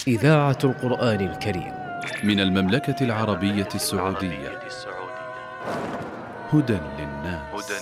إذاعة القرآن الكريم من المملكة العربية السعودية. هدى للناس.